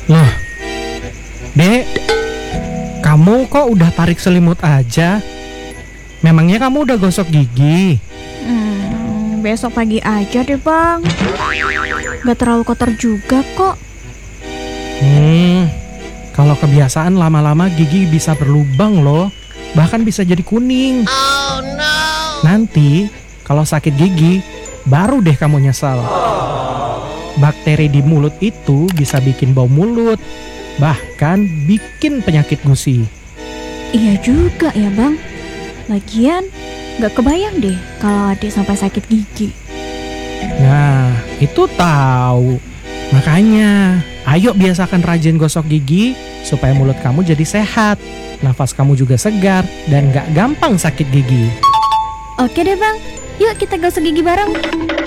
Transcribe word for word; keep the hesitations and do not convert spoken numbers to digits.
Loh, Dek, kamu kok udah tarik selimut aja? Memangnya kamu udah gosok gigi? Hmm, besok pagi aja deh bang. Gak terlalu kotor juga kok. Hmm, kalau kebiasaan lama-lama gigi bisa berlubang loh. Bahkan bisa jadi kuning. Oh no. Nanti kalau sakit gigi, baru deh kamu nyesal. Bakteri di mulut itu bisa bikin bau mulut, bahkan bikin penyakit gusi. Iya juga ya bang. Lagian gak kebayang deh kalau adik sampai sakit gigi. Nah, itu tahu. Makanya, ayo biasakan rajin gosok gigi supaya mulut kamu jadi sehat, nafas kamu juga segar, dan gak gampang sakit gigi. Oke deh bang, yuk kita gosok gigi bareng.